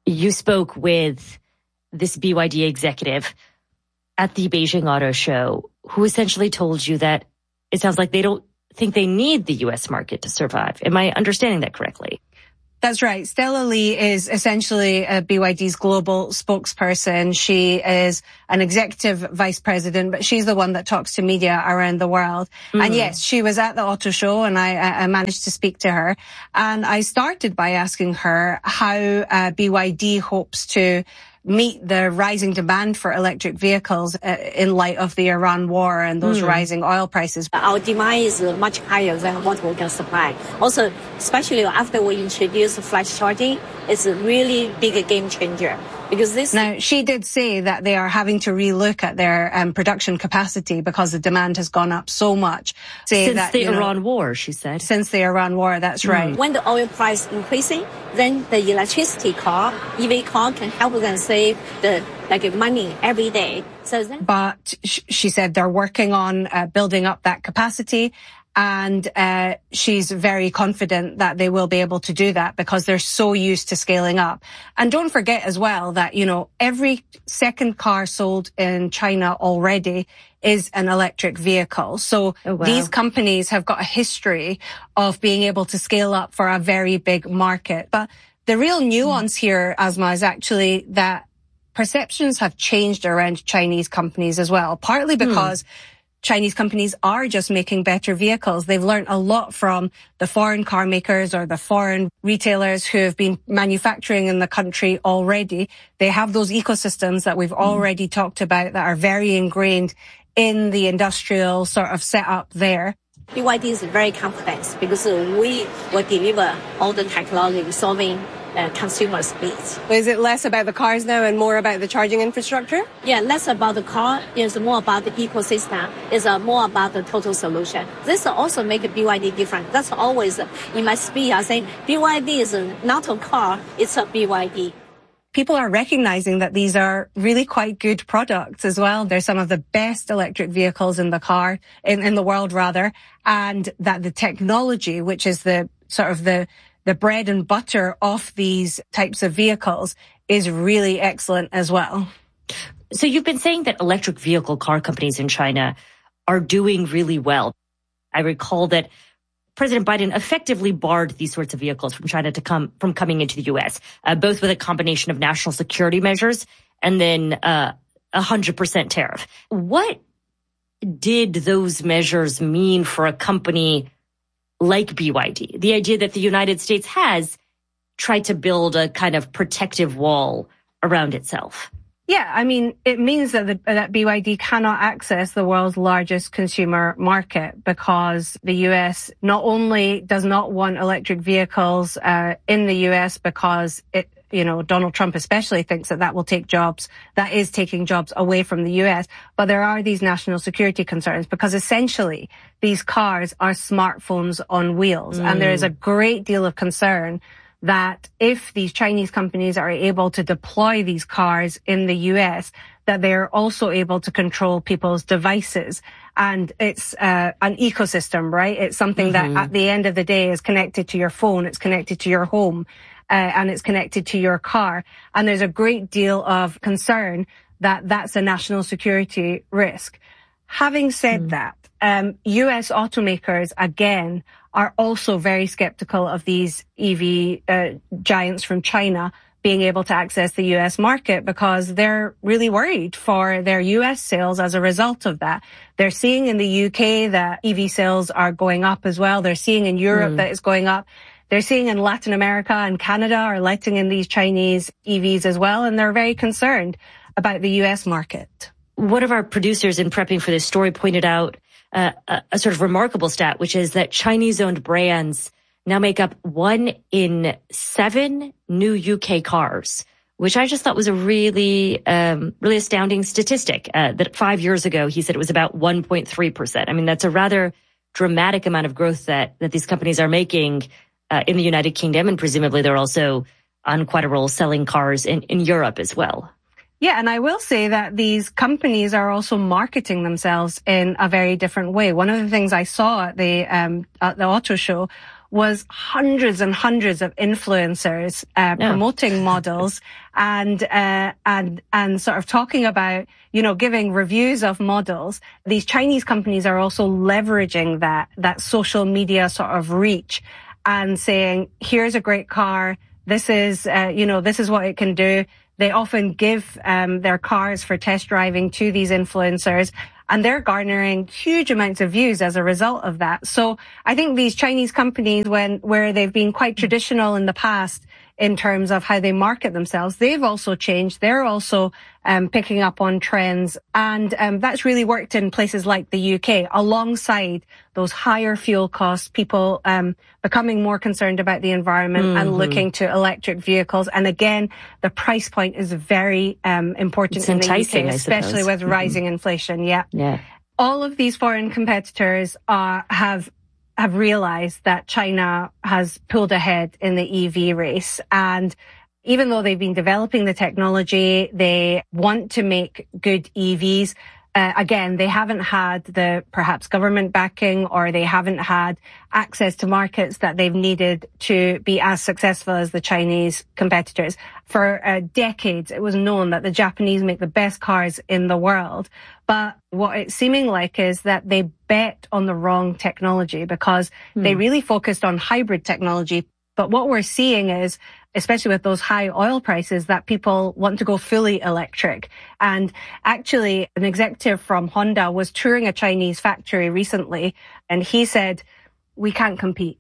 You spoke with this BYD executive at the Beijing Auto Show who essentially told you that it sounds like they don't think they need the U.S. market to survive. Am I understanding that correctly? That's right. Stella Li is essentially BYD's global spokesperson. She is an executive vice president, but she's the one that talks to media around the world. And yes, she was at the auto show, and I managed to speak to her. And I started by asking her how BYD hopes to meet the rising demand for electric vehicles in light of the Iran war and those rising oil prices. Our demand is much higher than what we can supply. Also, especially after we introduce flash charging, it's a really big game changer. Because Now, she did say that they are having to relook at their production capacity because the demand has gone up so much. Since the Iran war, she said. Since the Iran war, that's right. When the oil price increasing, then the electricity car, EV car, can help them save the money every day. But she said they're working on building up that capacity. And she's very confident that they will be able to do that because they're so used to scaling up. And don't forget as well that, every second car sold in China already is an electric vehicle. So these companies have got a history of being able to scale up for a very big market. But the real nuance here, Asma, is actually that perceptions have changed around Chinese companies as well, partly because Chinese companies are just making better vehicles. They've learned a lot from the foreign car makers or the foreign retailers who have been manufacturing in the country already. They have those ecosystems that we've already talked about that are very ingrained in the industrial sort of setup there. BYD is very confident because we will deliver all the technology solving consumers' needs. Is it less about the cars now and more about the charging infrastructure? Yeah, less about the car. It's more about the ecosystem. It's more about the total solution. This also makes BYD different. That's always in my speech. I say BYD is not a car, it's a BYD. People are recognizing that these are really quite good products as well. They're some of the best electric vehicles in the world rather, and that the technology, which is the bread and butter of these types of vehicles, is really excellent as well. So you've been saying that electric vehicle car companies in China are doing really well. I recall that President Biden effectively barred these sorts of vehicles from China from coming into the U.S., both with a combination of national security measures and then 100% tariff. What did those measures mean for a company like BYD? The idea that the United States has tried to build a kind of protective wall around itself. Yeah, I mean, it means that BYD cannot access the world's largest consumer market because the U.S. not only does not want electric vehicles in the U.S. because Donald Trump especially thinks that will take jobs, that is taking jobs away from the U.S., but there are these national security concerns because essentially these cars are smartphones on wheels. And there is a great deal of concern that if these Chinese companies are able to deploy these cars in the US, that they're also able to control people's devices. And it's an ecosystem, right? It's something that at the end of the day is connected to your phone, it's connected to your home, and it's connected to your car. And there's a great deal of concern that that's a national security risk. Having said that, US automakers, again, are also very skeptical of these EV giants from China being able to access the US market because they're really worried for their US sales as a result of that. They're seeing in the UK that EV sales are going up as well. They're seeing in Europe that it's going up. They're seeing in Latin America and Canada are letting in these Chinese EVs as well, and they're very concerned about the US market. One of our producers in prepping for this story pointed out a sort of remarkable stat, which is that Chinese-owned brands now make up 1 in 7 new UK cars, which I just thought was a really astounding statistic. That 5 years ago, he said it was about 1.3%. I mean, that's a rather dramatic amount of growth that these companies are making in the United Kingdom, and presumably they're also on quite a roll selling cars in Europe as well. Yeah, and I will say that these companies are also marketing themselves in a very different way. One of the things I saw at the auto show was hundreds and hundreds of influencers promoting models and sort of talking about, giving reviews of models. These Chinese companies are also leveraging that social media sort of reach and saying, here's a great car. This is, this is what it can do. They often give their cars for test driving to these influencers, and they're garnering huge amounts of views as a result of that. So I think these Chinese companies, where they've been quite traditional in the past in terms of how they market themselves, they've also changed. They're also picking up on trends, and that's really worked in places like the UK, alongside those higher fuel costs, people becoming more concerned about the environment and looking to electric vehicles. And again, the price point is very important in the UK, especially with rising inflation. Yeah. All of these foreign competitors have realized that China has pulled ahead in the EV race. And even though they've been developing the technology, they want to make good EVs. Again, they haven't had the perhaps government backing, or they haven't had access to markets that they've needed to be as successful as the Chinese competitors. For decades, it was known that the Japanese make the best cars in the world. But what it's seeming like is that they bet on the wrong technology, because they really focused on hybrid technology. But what we're seeing is, especially with those high oil prices, that people want to go fully electric. And actually, an executive from Honda was touring a Chinese factory recently, and he said, we can't compete.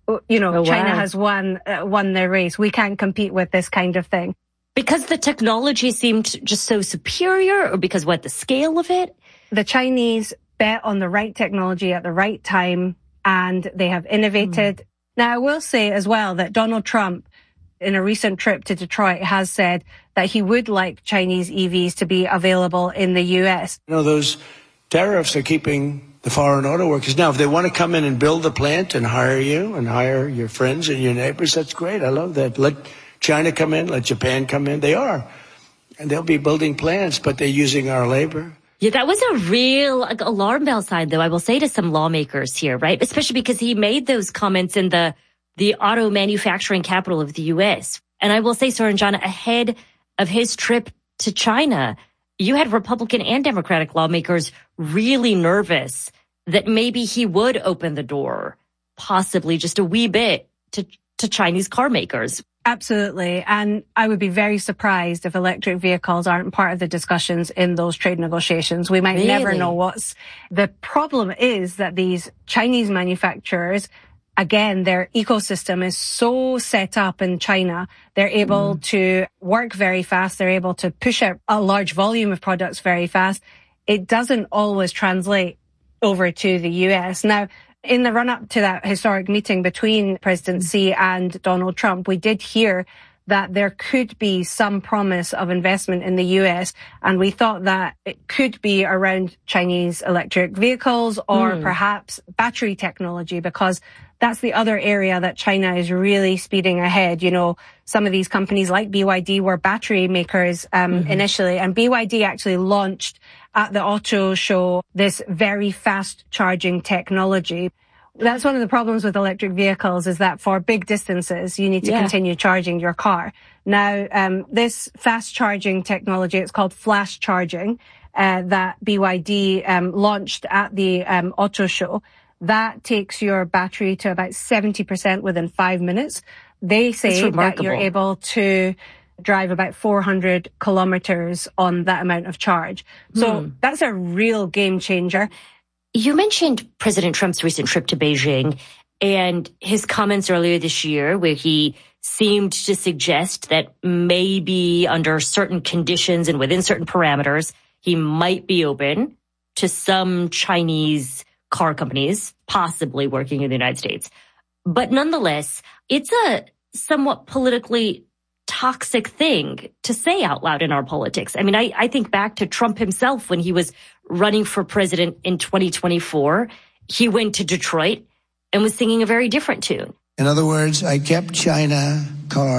China has won their race. We can't compete with this kind of thing. Because the technology seemed just so superior, or because the scale of it? The Chinese bet on the right technology at the right time, and they have innovated. Now, I will say as well that Donald Trump, in a recent trip to Detroit, has said that he would like Chinese EVs to be available in the US. Those tariffs are keeping the foreign auto workers. Now, if they want to come in and build the plant and hire you and hire your friends and your neighbors, that's great. I love that. Let China come in, let Japan come in. They are. And they'll be building plants, but they're using our labor. Yeah, that was a real alarm bell sign, though, I will say, to some lawmakers here, right? Especially because he made those comments in the auto manufacturing capital of the U.S. And I will say, Soranjana, ahead of his trip to China, you had Republican and Democratic lawmakers really nervous that maybe he would open the door, possibly just a wee bit, to Chinese car makers. Absolutely. And I would be very surprised if electric vehicles aren't part of the discussions in those trade negotiations. We might never know what's. The problem is that these Chinese manufacturers, again, their ecosystem is so set up in China. They're able to work very fast. They're able to push out a large volume of products very fast. It doesn't always translate over to the US. Now, in the run-up to that historic meeting between President Xi and Donald Trump, we did hear that there could be some promise of investment in the US, and we thought that it could be around Chinese electric vehicles or perhaps battery technology, because that's the other area that China is really speeding ahead. Some of these companies like BYD were battery makers initially, and BYD actually launched at the auto show this very fast charging technology. That's one of the problems with electric vehicles, is that for big distances, you need to continue charging your car. Now, this fast charging technology, it's called flash charging, that BYD launched at the auto show, that takes your battery to about 70% within 5 minutes. They say that you're able to drive about 400 kilometers on that amount of charge. So that's a real game changer. You mentioned President Trump's recent trip to Beijing and his comments earlier this year, where he seemed to suggest that maybe under certain conditions and within certain parameters, he might be open to some Chinese car companies possibly working in the United States. But nonetheless, it's a somewhat politically toxic thing to say out loud in our politics. I mean, I think back to Trump himself when he was running for president in 2024. He went to Detroit and was singing a very different tune. In other words, I kept Chinese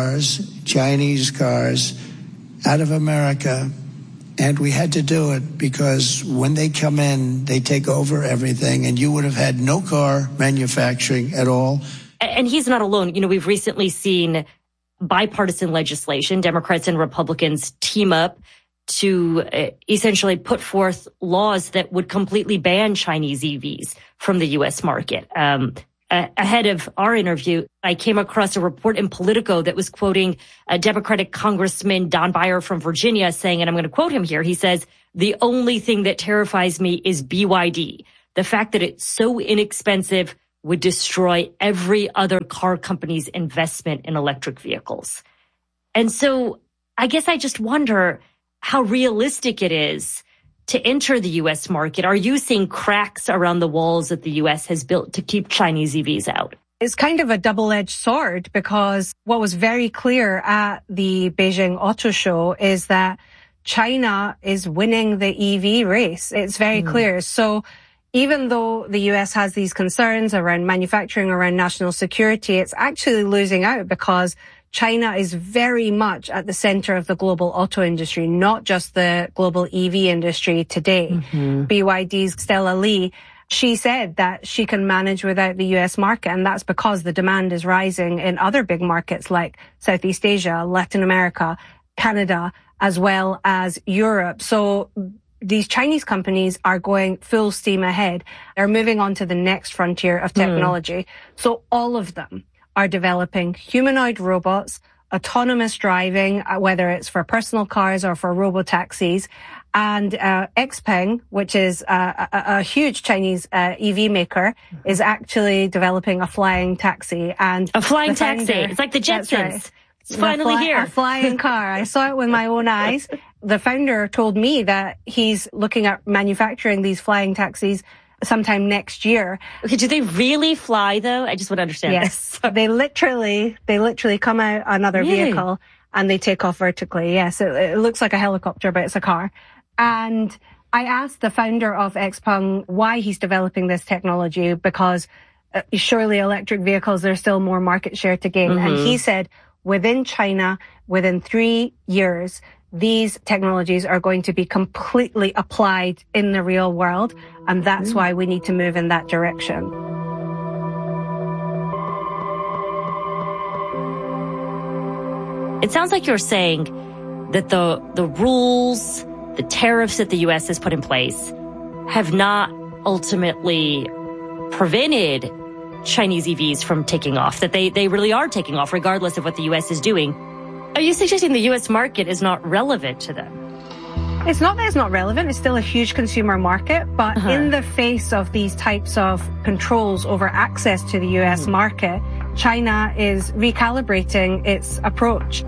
cars out of America, and we had to do it because when they come in, they take over everything, and you would have had no car manufacturing at all. And he's not alone. You know, we've recently seen bipartisan legislation, Democrats and Republicans team up to essentially put forth laws that would completely ban Chinese EVs from the U.S. market. Ahead of our interview, I came across a report in Politico that was quoting a Democratic Congressman Don Beyer from Virginia saying, and I'm going to quote him here, he says, "The only thing that terrifies me is BYD. The fact that it's so inexpensive would destroy every other car company's investment in electric vehicles." And so I guess I just wonder how realistic it is to enter the U.S. market. Are you seeing cracks around the walls that the U.S. has built to keep Chinese EVs out? It's kind of a double-edged sword, because what was very clear at the Beijing Auto Show is that China is winning the EV race. It's very clear. So even though the U.S. has these concerns around manufacturing, around national security, it's actually losing out, because China is very much at the center of the global auto industry, not just the global EV industry today. BYD's Stella Li, she said that she can manage without the US market, and that's because the demand is rising in other big markets like Southeast Asia, Latin America, Canada, as well as Europe. So these Chinese companies are going full steam ahead. They're moving on to the next frontier of technology. So all of them are developing humanoid robots, autonomous driving, whether it's for personal cars or for robotaxis. And XPeng, which is a huge Chinese EV maker, is actually developing a flying taxi. And a flying taxi. It's like the Jetsons. Right. It's finally here. A flying car. I saw it with my own eyes. The founder told me that he's looking at manufacturing these flying taxis sometime next year. Okay, do they really fly though? I just want to understand. Yes, they literally come out another vehicle and they take off vertically. Yes, it looks like a helicopter, but it's a car. And I asked the founder of XPeng why he's developing this technology, because surely electric vehicles, there's still more market share to gain. And he said within China, within 3 years, these technologies are going to be completely applied in the real world, and that's why we need to move in that direction. It sounds like you're saying that the rules, the tariffs that the U.S. has put in place have not ultimately prevented Chinese EVs from taking off, that they really are taking off regardless of what the U.S. is doing. Are you suggesting the U.S. market is not relevant to them? It's not that it's not relevant. It's still a huge consumer market. But in the face of these types of controls over access to the U.S. market, China is recalibrating its approach.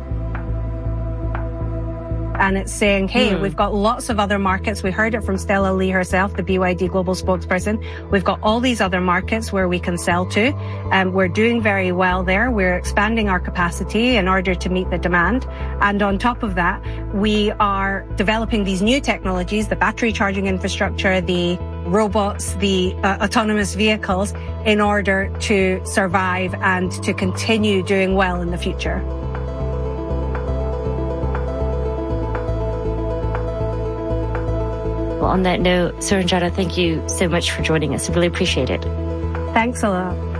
And it's saying, hey, we've got lots of other markets. We heard it from Stella Li herself, the BYD global spokesperson. We've got all these other markets where we can sell to. We're doing very well there. We're expanding our capacity in order to meet the demand. And on top of that, we are developing these new technologies, the battery charging infrastructure, the robots, the autonomous vehicles, in order to survive and to continue doing well in the future. Well, on that note, Suranjana, thank you so much for joining us. I really appreciate it. Thanks a lot.